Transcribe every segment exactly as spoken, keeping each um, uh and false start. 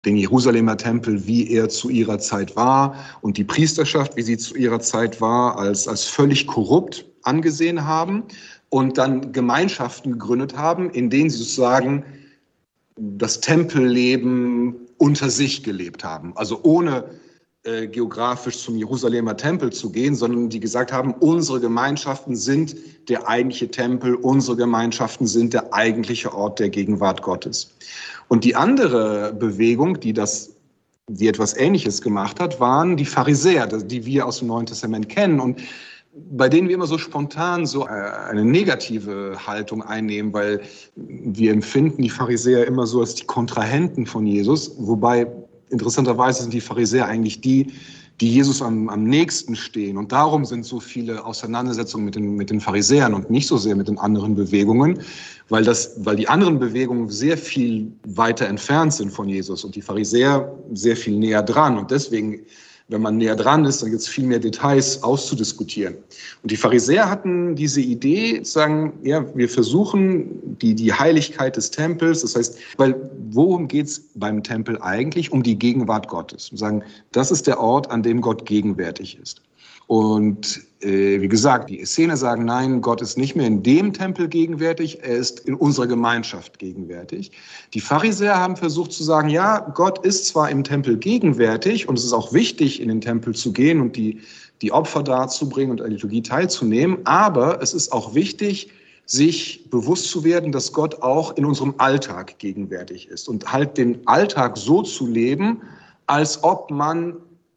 den Jerusalemer Tempel, wie er zu ihrer Zeit war, und die Priesterschaft, wie sie zu ihrer Zeit war, als, als völlig korrupt angesehen haben und dann Gemeinschaften gegründet haben, in denen sie sozusagen das Tempelleben unter sich gelebt haben. Also ohne äh, geografisch zum Jerusalemer Tempel zu gehen, sondern die gesagt haben, unsere Gemeinschaften sind der eigentliche Tempel, unsere Gemeinschaften sind der eigentliche Ort der Gegenwart Gottes. Und die andere Bewegung, die das, die etwas Ähnliches gemacht hat, waren die Pharisäer, die wir aus dem Neuen Testament kennen und bei denen wir immer so spontan so eine negative Haltung einnehmen, weil wir empfinden die Pharisäer immer so als die Kontrahenten von Jesus, wobei interessanterweise sind die Pharisäer eigentlich die, die Jesus am, am nächsten stehen. Und darum sind so viele Auseinandersetzungen mit den, mit den Pharisäern und nicht so sehr mit den anderen Bewegungen, weil, das, weil die anderen Bewegungen sehr viel weiter entfernt sind von Jesus und die Pharisäer sehr viel näher dran. Und deswegen, wenn man näher dran ist, dann gibt es viel mehr Details auszudiskutieren. Und die Pharisäer hatten diese Idee, sagen, ja, wir versuchen die, die Heiligkeit des Tempels, das heißt, weil worum geht es beim Tempel eigentlich? Um die Gegenwart Gottes. Und sagen, das ist der Ort, an dem Gott gegenwärtig ist. Und äh, wie gesagt, die Essener sagen, nein, Gott ist nicht mehr in dem Tempel gegenwärtig, er ist in unserer Gemeinschaft gegenwärtig. Die Pharisäer haben versucht zu sagen, ja, Gott ist zwar im Tempel gegenwärtig und es ist auch wichtig, in den Tempel zu gehen und die, die Opfer darzubringen und an der Liturgie teilzunehmen, aber es ist auch wichtig, sich bewusst zu werden, dass Gott auch in unserem Alltag gegenwärtig ist und halt den Alltag so zu leben, als ob man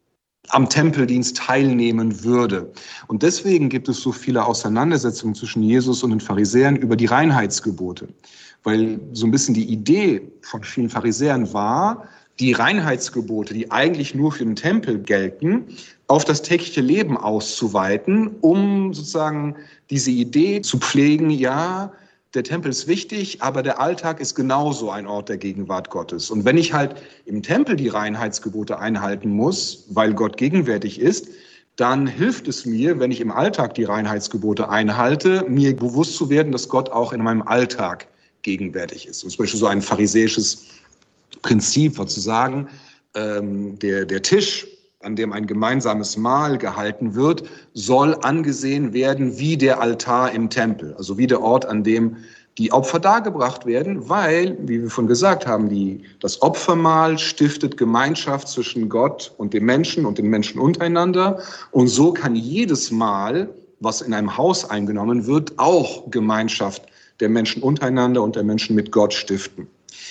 am Tempeldienst teilnehmen würde. Und deswegen gibt es so viele Auseinandersetzungen zwischen Jesus und den Pharisäern über die Reinheitsgebote. Weil so ein bisschen die Idee von vielen Pharisäern war, die Reinheitsgebote, die eigentlich nur für den Tempel gelten, auf das tägliche Leben auszuweiten, um sozusagen diese Idee zu pflegen, ja, der Tempel ist wichtig, aber der Alltag ist genauso ein Ort der Gegenwart Gottes. Und wenn ich halt im Tempel die Reinheitsgebote einhalten muss, weil Gott gegenwärtig ist, dann hilft es mir, wenn ich im Alltag die Reinheitsgebote einhalte, mir bewusst zu werden, dass Gott auch in meinem Alltag gegenwärtig ist. Und zum Beispiel so ein pharisäisches Prinzip war zu sagen, ähm, der, der Tisch, an dem ein gemeinsames Mahl gehalten wird, soll angesehen werden wie der Altar im Tempel, also wie der Ort, an dem die Opfer dargebracht werden, weil, wie wir schon gesagt haben, die, das Opfermahl stiftet Gemeinschaft zwischen Gott und dem Menschen und den Menschen untereinander. Und so kann jedes Mahl, was in einem Haus eingenommen wird, auch Gemeinschaft der Menschen untereinander und der Menschen mit Gott stiften.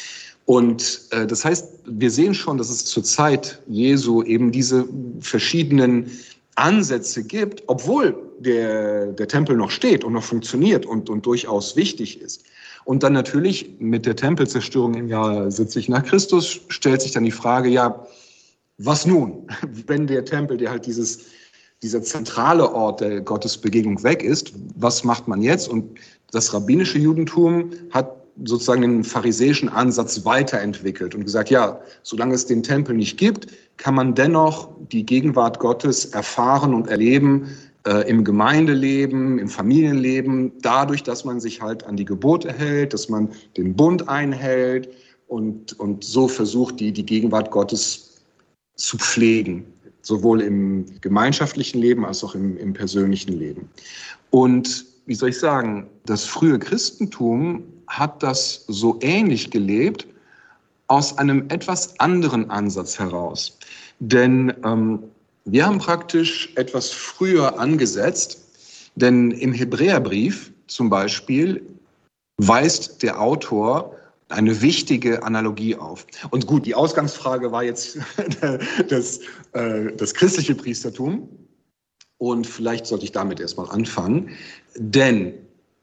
Und äh, das heißt, wir sehen schon, dass es zur Zeit Jesu eben diese verschiedenen Ansätze gibt, obwohl der, der Tempel noch steht und noch funktioniert und, und durchaus wichtig ist. Und dann natürlich mit der Tempelzerstörung im Jahr siebzig nach Christus stellt sich dann die Frage, ja, was nun, wenn der Tempel, der halt dieses, dieser zentrale Ort der Gottesbegegnung weg ist, was macht man jetzt? Und das rabbinische Judentum hat sozusagen den pharisäischen Ansatz weiterentwickelt und gesagt, ja, solange es den Tempel nicht gibt, kann man dennoch die Gegenwart Gottes erfahren und erleben äh, im Gemeindeleben, im Familienleben, dadurch, dass man sich halt an die Gebote hält, dass man den Bund einhält und, und so versucht, die, die Gegenwart Gottes zu pflegen, sowohl im gemeinschaftlichen Leben als auch im, im persönlichen Leben. Und wie soll ich sagen, das frühe Christentum hat das so ähnlich gelebt, aus einem etwas anderen Ansatz heraus. Denn ähm, wir haben praktisch etwas früher angesetzt, denn im Hebräerbrief zum Beispiel weist der Autor eine wichtige Analogie auf. Und gut, die Ausgangsfrage war jetzt das, äh, das christliche Priestertum. Und vielleicht sollte ich damit erstmal anfangen, denn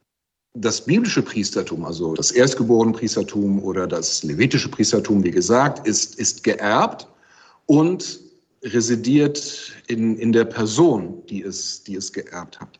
das biblische Priestertum, also das erstgeborene Priestertum oder das levitische Priestertum, wie gesagt, ist, ist geerbt und residiert in, in der Person, die es, die es geerbt hat.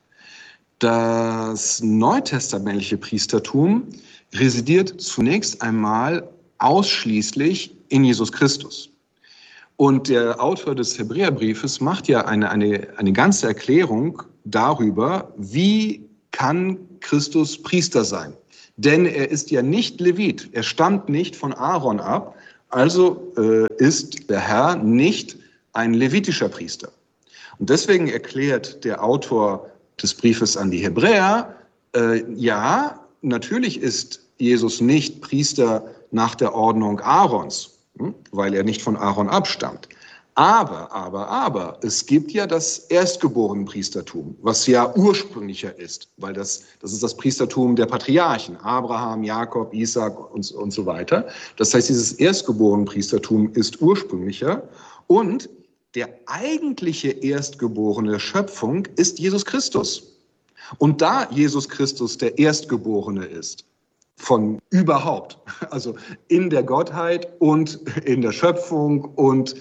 Das neutestamentliche Priestertum residiert zunächst einmal ausschließlich in Jesus Christus. Und der Autor des Hebräerbriefes macht ja eine, eine, eine ganze Erklärung darüber, wie kann Christus Priester sein. Denn er ist ja nicht Levit, er stammt nicht von Aaron ab, Also äh, ist der Herr nicht ein levitischer Priester. Und deswegen erklärt der Autor des Briefes an die Hebräer, äh, ja, natürlich ist Jesus nicht Priester nach der Ordnung Aarons, hm, weil er nicht von Aaron abstammt. Aber, aber, aber, es gibt ja das Erstgeborenenpriestertum, was ja ursprünglicher ist, weil das, das ist das Priestertum der Patriarchen, Abraham, Jakob, Isaac und, und so weiter. Das heißt, dieses Erstgeborenenpriestertum ist ursprünglicher und der eigentliche Erstgeborene der Schöpfung ist Jesus Christus. Und da Jesus Christus der Erstgeborene ist, von überhaupt, also in der Gottheit und in der Schöpfung und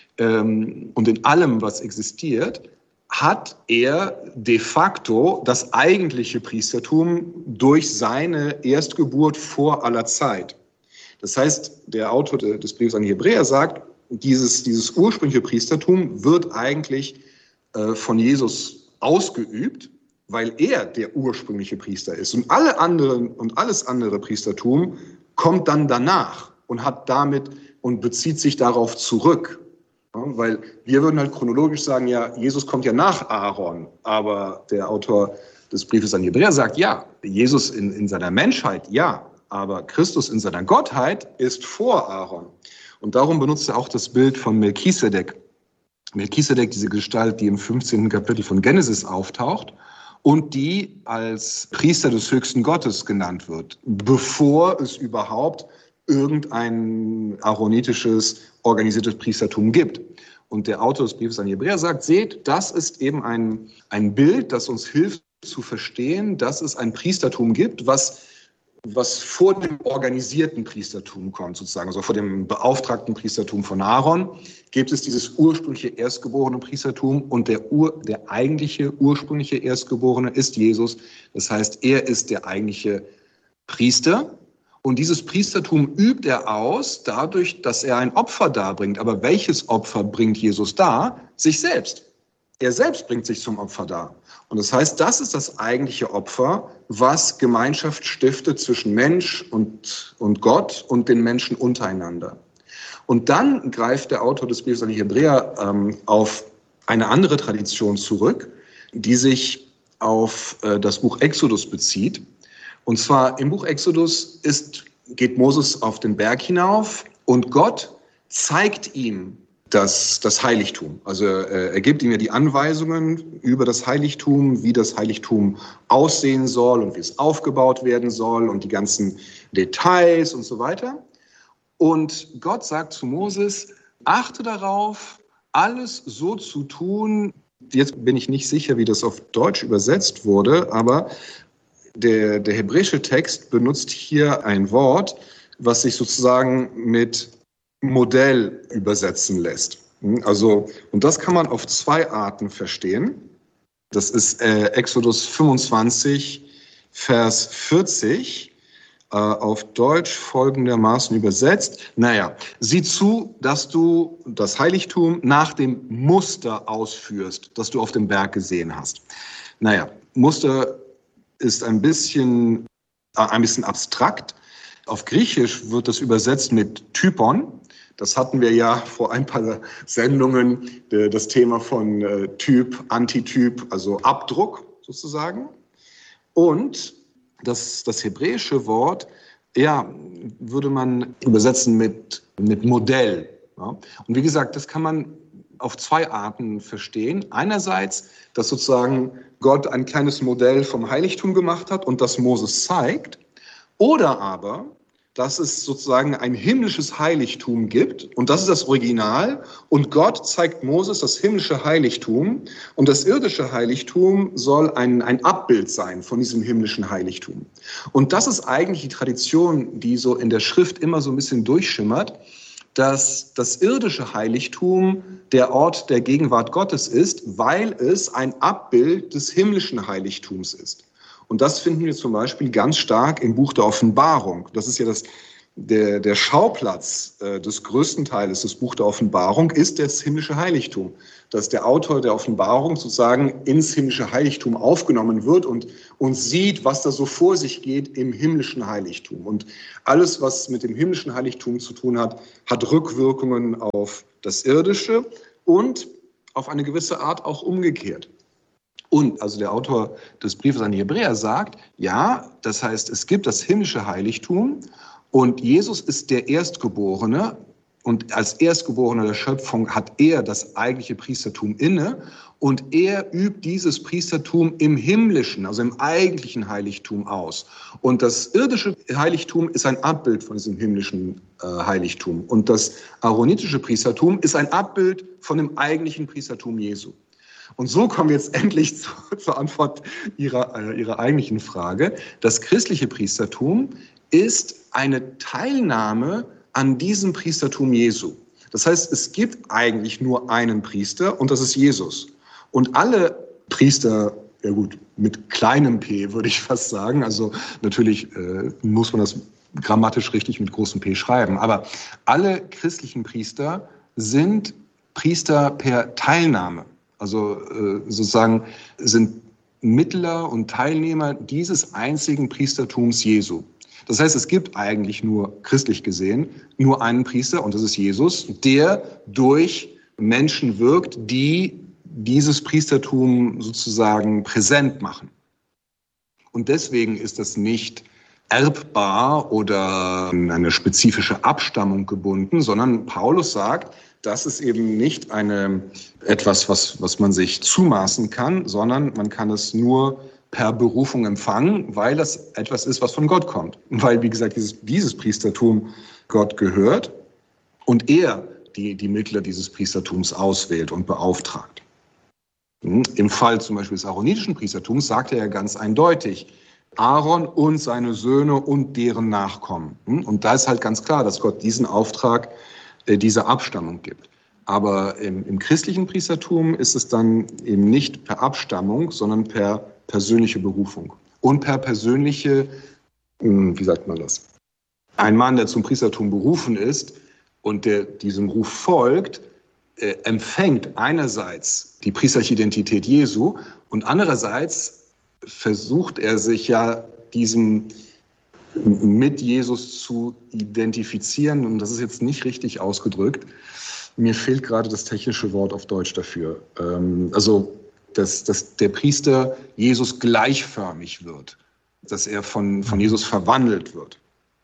und in allem, was existiert, hat er de facto das eigentliche Priestertum durch seine Erstgeburt vor aller Zeit. Das heißt, der Autor des Briefes an die Hebräer sagt, dieses, dieses ursprüngliche Priestertum wird eigentlich äh, von Jesus ausgeübt, weil er der ursprüngliche Priester ist. Und alle anderen und alles andere Priestertum kommt dann danach und hat damit und bezieht sich darauf zurück. Ja, weil wir würden halt chronologisch sagen, ja, Jesus kommt ja nach Aaron, aber der Autor des Briefes an die Hebräer sagt, ja, Jesus in, in seiner Menschheit, ja, aber Christus in seiner Gottheit ist vor Aaron. Und darum benutzt er auch das Bild von Melchisedek. Melchisedek, diese Gestalt, die im fünfzehnten Kapitel von Genesis auftaucht und die als Priester des höchsten Gottes genannt wird, bevor es überhaupt irgendein aaronitisches, organisiertes Priestertum gibt. Und der Autor des Briefes an die Hebräer sagt, seht, das ist eben ein, ein Bild, das uns hilft zu verstehen, dass es ein Priestertum gibt, was, was vor dem organisierten Priestertum kommt, sozusagen. Also vor dem beauftragten Priestertum von Aaron gibt es dieses ursprüngliche erstgeborene Priestertum und der, Ur, der eigentliche ursprüngliche Erstgeborene ist Jesus. Das heißt, er ist der eigentliche Priester. Und dieses Priestertum übt er aus dadurch, dass er ein Opfer darbringt. Aber welches Opfer bringt Jesus dar? Sich selbst. Er selbst bringt sich zum Opfer dar. Und das heißt, das ist das eigentliche Opfer, was Gemeinschaft stiftet zwischen Mensch und, und Gott und den Menschen untereinander. Und dann greift der Autor des Briefes an die Hebräer ähm, auf eine andere Tradition zurück, die sich auf äh, das Buch Exodus bezieht. Und zwar im Buch Exodus ist, geht Moses auf den Berg hinauf und Gott zeigt ihm das, das Heiligtum. Also äh, er gibt ihm ja die Anweisungen über das Heiligtum, wie das Heiligtum aussehen soll und wie es aufgebaut werden soll und die ganzen Details und so weiter. Und Gott sagt zu Moses, achte darauf, alles so zu tun. Jetzt bin ich nicht sicher, wie das auf Deutsch übersetzt wurde, aber Der, der hebräische Text benutzt hier ein Wort, was sich sozusagen mit Modell übersetzen lässt. Also, und das kann man auf zwei Arten verstehen. Das ist äh, Exodus fünfundzwanzig, Vers vierzig, äh, auf Deutsch folgendermaßen übersetzt. Naja, sieh zu, dass du das Heiligtum nach dem Muster ausführst, das du auf dem Berg gesehen hast. Naja, Muster ist ein bisschen, äh, ein bisschen abstrakt. Auf Griechisch wird das übersetzt mit Typon. Das hatten wir ja vor ein paar Sendungen, de, das Thema von äh, Typ, Antityp, also Abdruck sozusagen. Und das, das hebräische Wort, ja, würde man übersetzen mit, mit Modell. Ja. Und wie gesagt, das kann man auf zwei Arten verstehen. Einerseits, dass sozusagen Gott ein kleines Modell vom Heiligtum gemacht hat und das Moses zeigt. Oder aber, dass es sozusagen ein himmlisches Heiligtum gibt und das ist das Original und Gott zeigt Moses das himmlische Heiligtum und das irdische Heiligtum soll ein, ein Abbild sein von diesem himmlischen Heiligtum. Und das ist eigentlich die Tradition, die so in der Schrift immer so ein bisschen durchschimmert, dass das irdische Heiligtum der Ort der Gegenwart Gottes ist, weil es ein Abbild des himmlischen Heiligtums ist. Und das finden wir zum Beispiel ganz stark im Buch der Offenbarung. Das ist ja das, der, der Schauplatz äh, des größten Teiles des Buch der Offenbarung ist das himmlische Heiligtum. Dass der Autor der Offenbarung sozusagen ins himmlische Heiligtum aufgenommen wird und, und sieht, was da so vor sich geht im himmlischen Heiligtum. Und alles, was mit dem himmlischen Heiligtum zu tun hat, hat Rückwirkungen auf das Irdische und auf eine gewisse Art auch umgekehrt. Und also der Autor des Briefes an die Hebräer sagt, ja, das heißt, es gibt das himmlische Heiligtum und Jesus ist der Erstgeborene und als Erstgeborener der Schöpfung hat er das eigentliche Priestertum inne und er übt dieses Priestertum im himmlischen, also im eigentlichen Heiligtum aus. Und das irdische Heiligtum ist ein Abbild von diesem himmlischen äh, Heiligtum und das aaronitische Priestertum ist ein Abbild von dem eigentlichen Priestertum Jesu. Und so kommen wir jetzt endlich zu, zur Antwort Ihrer, äh, Ihrer eigentlichen Frage. Das christliche Priestertum ist eine Teilnahme an diesem Priestertum Jesu. Das heißt, es gibt eigentlich nur einen Priester und das ist Jesus. Und alle Priester, ja gut, mit kleinem p würde ich fast sagen, also natürlich äh, muss man das grammatisch richtig mit großem P schreiben, aber alle christlichen Priester sind Priester per Teilnahme. Also äh, sozusagen sind Mittler und Teilnehmer dieses einzigen Priestertums Jesu. Das heißt, es gibt eigentlich nur, christlich gesehen, nur einen Priester und das ist Jesus, der durch Menschen wirkt, die dieses Priestertum sozusagen präsent machen. Und deswegen ist das nicht erbbar oder an eine spezifische Abstammung gebunden, sondern Paulus sagt, das ist eben nicht eine, etwas, was, was man sich zumaßen kann, sondern man kann es nur per Berufung empfangen, weil das etwas ist, was von Gott kommt. Weil, wie gesagt, dieses, dieses Priestertum Gott gehört und er die, die Mittler dieses Priestertums auswählt und beauftragt. Im Fall zum Beispiel des aaronitischen Priestertums sagt er ja ganz eindeutig, Aaron und seine Söhne und deren Nachkommen. Und da ist halt ganz klar, dass Gott diesen Auftrag, diese Abstammung gibt. Aber im, im christlichen Priestertum ist es dann eben nicht per Abstammung, sondern per persönliche Berufung. Und per persönliche, wie sagt man das? Ein Mann, der zum Priestertum berufen ist und der diesem Ruf folgt, äh, empfängt einerseits die priesterliche Identität Jesu und andererseits versucht er sich ja diesem mit Jesus zu identifizieren. Und das ist jetzt nicht richtig ausgedrückt. Mir fehlt gerade das technische Wort auf Deutsch dafür. Ähm, also, dass, dass der Priester Jesus gleichförmig wird, dass er von, von Jesus verwandelt wird.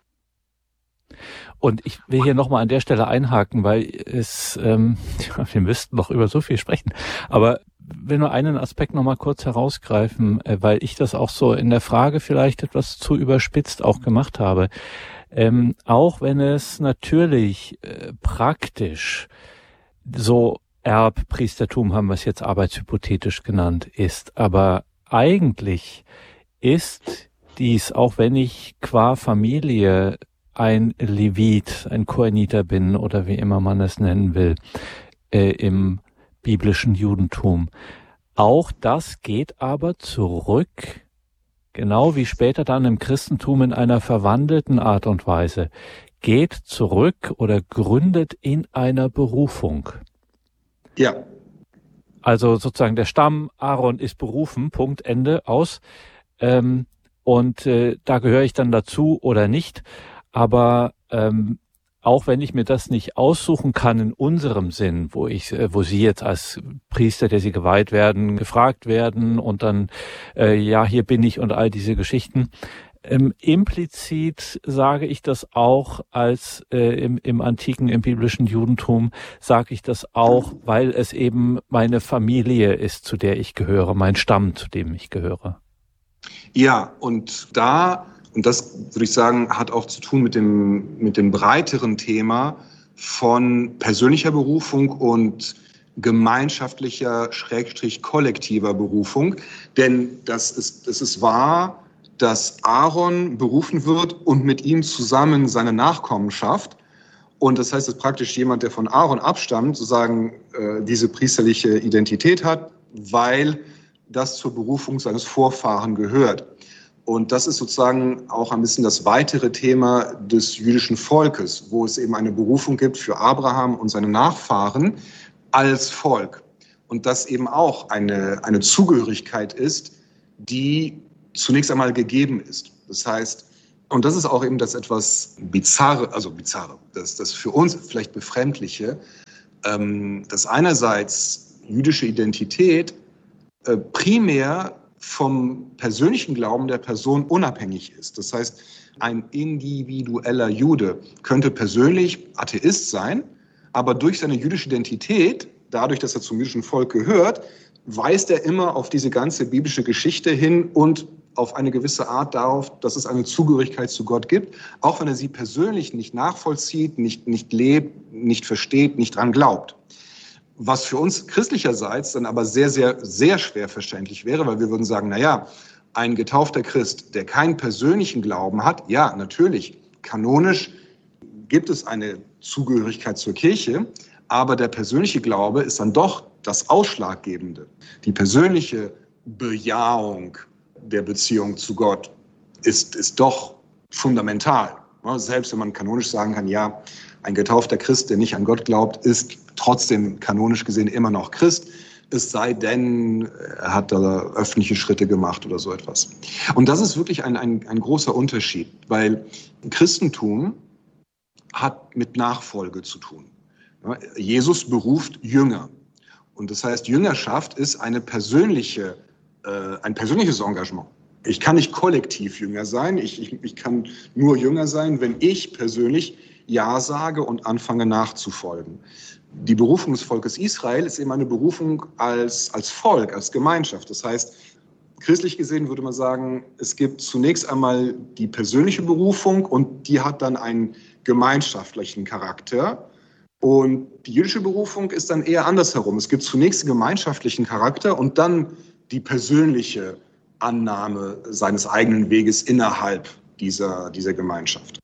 Und ich will hier nochmal an der Stelle einhaken, weil es, ähm, wir müssten noch über so viel sprechen, aber will nur einen Aspekt nochmal kurz herausgreifen, äh, weil ich das auch so in der Frage vielleicht etwas zu überspitzt auch gemacht habe. Ähm, auch wenn es natürlich äh, praktisch so Erbpriestertum, haben wir es jetzt arbeitshypothetisch genannt, ist, aber eigentlich ist dies, auch wenn ich qua Familie ein Levit, ein Koheniter bin oder wie immer man es nennen will, äh, im biblischen Judentum. Auch das geht aber zurück, genau wie später dann im Christentum in einer verwandelten Art und Weise, geht zurück oder gründet in einer Berufung. Ja. Also sozusagen der Stamm Aaron ist berufen, Punkt, Ende, aus. Ähm, und äh, da gehöre ich dann dazu oder nicht. Aber ähm, auch wenn ich mir das nicht aussuchen kann in unserem Sinn, wo ich, äh, wo Sie jetzt als Priester, der Sie geweiht werden, gefragt werden und dann, äh, ja, hier bin ich und all diese Geschichten, ähm, implizit sage ich das auch als äh, im, im antiken, im biblischen Judentum, sage ich das auch, weil es eben meine Familie ist, zu der ich gehöre, mein Stamm, zu dem ich gehöre. Ja, und da... Und das, würde ich sagen, hat auch zu tun mit dem, mit dem breiteren Thema von persönlicher Berufung und gemeinschaftlicher, schrägstrich kollektiver Berufung. Denn das ist, es ist wahr, dass Aaron berufen wird und mit ihm zusammen seine Nachkommen schafft. Und das heißt, dass praktisch jemand, der von Aaron abstammt, sozusagen äh, diese priesterliche Identität hat, weil das zur Berufung seines Vorfahren gehört. Und das ist sozusagen auch ein bisschen das weitere Thema des jüdischen Volkes, wo es eben eine Berufung gibt für Abraham und seine Nachfahren als Volk. Und das eben auch eine, eine Zugehörigkeit ist, die zunächst einmal gegeben ist. Das heißt, und das ist auch eben das etwas Bizarre, also Bizarre, das, das für uns vielleicht Befremdliche, ähm, dass einerseits jüdische Identität äh, primär vom persönlichen Glauben der Person unabhängig ist. Das heißt, ein individueller Jude könnte persönlich Atheist sein, aber durch seine jüdische Identität, dadurch, dass er zum jüdischen Volk gehört, weist er immer auf diese ganze biblische Geschichte hin und auf eine gewisse Art darauf, dass es eine Zugehörigkeit zu Gott gibt, auch wenn er sie persönlich nicht nachvollzieht, nicht, nicht lebt, nicht versteht, nicht dran glaubt. Was für uns christlicherseits dann aber sehr, sehr, sehr schwer verständlich wäre, weil wir würden sagen, na ja, ein getaufter Christ, der keinen persönlichen Glauben hat, ja, natürlich, kanonisch gibt es eine Zugehörigkeit zur Kirche, aber der persönliche Glaube ist dann doch das Ausschlaggebende. Die persönliche Bejahung der Beziehung zu Gott ist, ist doch fundamental. Selbst wenn man kanonisch sagen kann, ja, ein getaufter Christ, der nicht an Gott glaubt, ist trotzdem kanonisch gesehen immer noch Christ, es sei denn, er hat da öffentliche Schritte gemacht oder so etwas. Und das ist wirklich ein, ein, ein großer Unterschied, weil Christentum hat mit Nachfolge zu tun. Jesus beruft Jünger. Und das heißt, Jüngerschaft ist eine persönliche, äh, ein persönliches Engagement. Ich kann nicht kollektiv Jünger sein. Ich, ich, ich kann nur Jünger sein, wenn ich persönlich Ja sage und anfange nachzufolgen. Die Berufung des Volkes Israel ist eben eine Berufung als, als Volk, als Gemeinschaft. Das heißt, christlich gesehen würde man sagen, es gibt zunächst einmal die persönliche Berufung und die hat dann einen gemeinschaftlichen Charakter. Und die jüdische Berufung ist dann eher andersherum. Es gibt zunächst den gemeinschaftlichen Charakter und dann die persönliche Annahme seines eigenen Weges innerhalb dieser, dieser Gemeinschaft.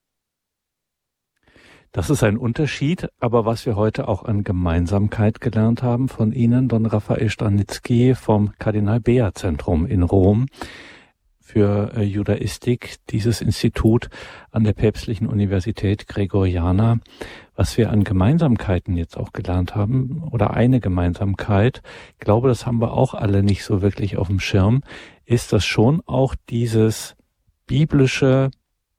Das ist ein Unterschied, aber was wir heute auch an Gemeinsamkeit gelernt haben von Ihnen, Don Raphael Stanitzky vom Kardinal-Beer-Zentrum in Rom für Judaistik, dieses Institut an der Päpstlichen Universität Gregoriana, was wir an Gemeinsamkeiten jetzt auch gelernt haben, oder eine Gemeinsamkeit, ich glaube, das haben wir auch alle nicht so wirklich auf dem Schirm, ist das schon auch dieses biblische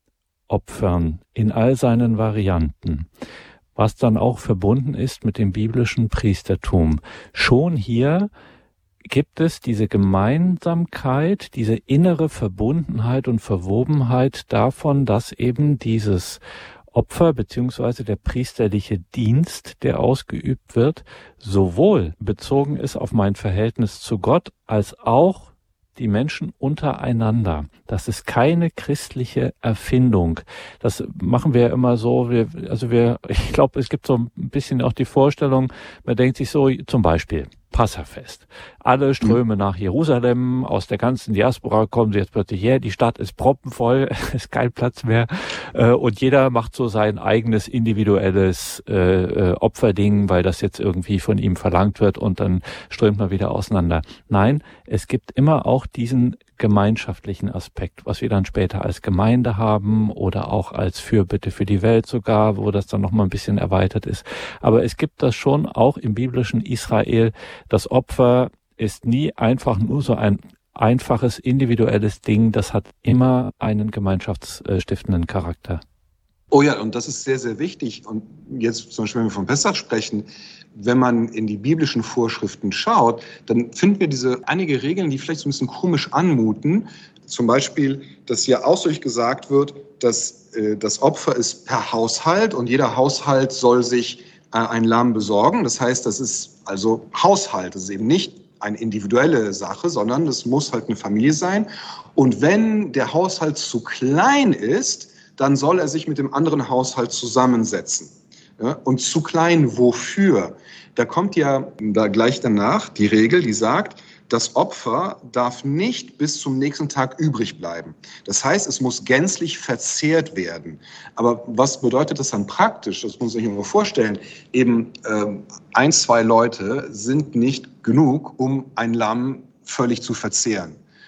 Opfern in all seinen Varianten, was dann auch verbunden ist mit dem biblischen Priestertum. Schon hier gibt es diese Gemeinsamkeit, diese innere Verbundenheit und Verwobenheit davon, dass eben dieses Opfer beziehungsweise der priesterliche Dienst, der ausgeübt wird, sowohl bezogen ist auf mein Verhältnis zu Gott, als auch die Menschen untereinander. Das ist keine christliche Erfindung. Das machen wir immer so. Wir, also wir, ich glaube, es gibt so ein bisschen auch die Vorstellung, man denkt sich so, zum Beispiel Passafest. Alle strömen nach Jerusalem, aus der ganzen Diaspora kommen sie jetzt plötzlich her, die Stadt ist proppenvoll, ist kein Platz mehr, und jeder macht so sein eigenes individuelles äh, Opferding, weil das jetzt irgendwie von ihm verlangt wird, und dann strömt man wieder auseinander. Nein, es gibt immer auch diesen gemeinschaftlichen Aspekt, was wir dann später als Gemeinde haben oder auch als Fürbitte für die Welt sogar, wo das dann nochmal ein bisschen erweitert ist. Aber es gibt das schon auch im biblischen Israel. Das Opfer ist nie einfach nur so ein einfaches, individuelles Ding. Das hat immer einen gemeinschaftsstiftenden Charakter. Oh ja, und das ist sehr, sehr wichtig. Und jetzt zum Beispiel, wenn wir von Pessach sprechen, wenn man in die biblischen Vorschriften schaut, dann finden wir diese einige Regeln, die vielleicht so ein bisschen komisch anmuten. Zum Beispiel, dass hier ausdrücklich gesagt wird, dass äh, das Opfer ist per Haushalt und jeder Haushalt soll sich äh, ein Lamm besorgen. Das heißt, das ist also Haushalt. Das ist eben nicht eine individuelle Sache, sondern es muss halt eine Familie sein. Und wenn der Haushalt zu klein ist, dann soll er sich mit dem anderen Haushalt zusammensetzen. Ja, und zu klein wofür? Da kommt ja da gleich danach die Regel, die sagt, das Opfer darf nicht bis zum nächsten Tag übrig bleiben. Das heißt, es muss gänzlich verzehrt werden. Aber was bedeutet das dann praktisch? Das muss man sich mal vorstellen. Eben ähm, ein, zwei Leute sind nicht genug, um ein Lamm völlig zu verzehren.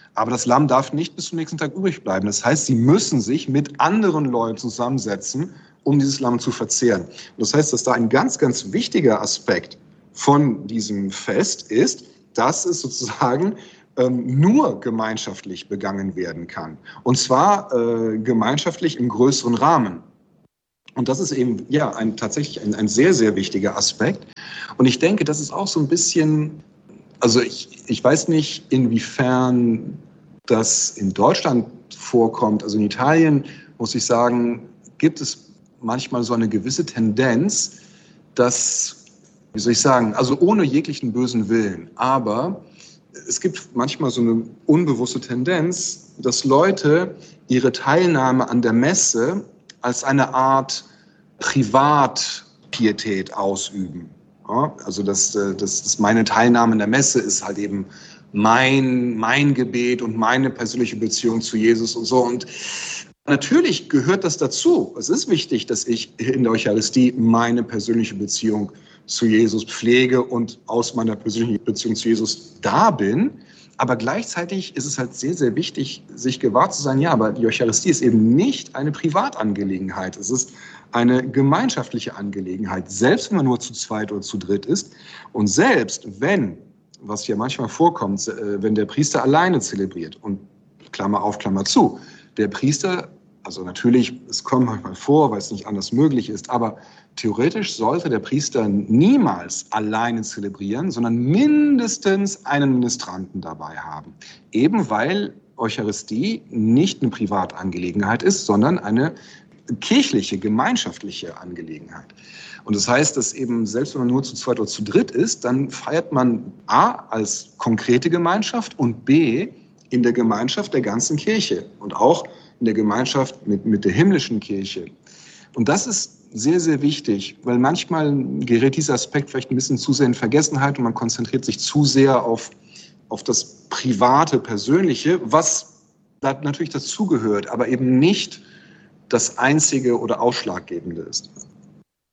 Aber das Lamm darf nicht bis zum nächsten Tag übrig bleiben. Das heißt, sie müssen sich mit anderen Leuten zusammensetzen, um dieses Lamm zu verzehren. Und das heißt, dass da ein ganz, ganz wichtiger Aspekt von diesem Fest ist, dass es sozusagen ähm, nur gemeinschaftlich begangen werden kann. Und zwar äh, gemeinschaftlich im größeren Rahmen. Und das ist eben ja ein, tatsächlich ein, ein sehr, sehr wichtiger Aspekt. Und ich denke, das ist auch so ein bisschen, also ich, ich weiß nicht, inwiefern das in Deutschland vorkommt. Also in Italien, muss ich sagen, gibt es manchmal so eine gewisse Tendenz, dass, wie soll ich sagen, also ohne jeglichen bösen Willen, aber es gibt manchmal so eine unbewusste Tendenz, dass Leute ihre Teilnahme an der Messe als eine Art Privatpietät ausüben. Ja, also das, das, das meine Teilnahme an der Messe ist halt eben mein, mein Gebet und meine persönliche Beziehung zu Jesus und so. Und natürlich gehört das dazu. Es ist wichtig, dass ich in der Eucharistie meine persönliche Beziehung zu Jesus pflege und aus meiner persönlichen Beziehung zu Jesus da bin. Aber gleichzeitig ist es halt sehr, sehr wichtig, sich gewahr zu sein, ja, aber die Eucharistie ist eben nicht eine Privatangelegenheit. Es ist eine gemeinschaftliche Angelegenheit, selbst wenn man nur zu zweit oder zu dritt ist. Und selbst wenn, was ja manchmal vorkommt, wenn der Priester alleine zelebriert, und Klammer auf, Klammer zu, der Priester, also natürlich, es kommt manchmal vor, weil es nicht anders möglich ist, aber theoretisch sollte der Priester niemals alleine zelebrieren, sondern mindestens einen Ministranten dabei haben. Eben weil Eucharistie nicht eine Privatangelegenheit ist, sondern eine kirchliche, gemeinschaftliche Angelegenheit. Und das heißt, dass eben, selbst wenn man nur zu zweit oder zu dritt ist, dann feiert man A als konkrete Gemeinschaft und B in der Gemeinschaft der ganzen Kirche und auch in der Gemeinschaft mit, mit der himmlischen Kirche. Und das ist sehr, sehr wichtig, weil manchmal gerät dieser Aspekt vielleicht ein bisschen zu sehr in Vergessenheit und man konzentriert sich zu sehr auf, auf das Private, Persönliche, was da natürlich dazugehört, aber eben nicht das Einzige oder Ausschlaggebende ist.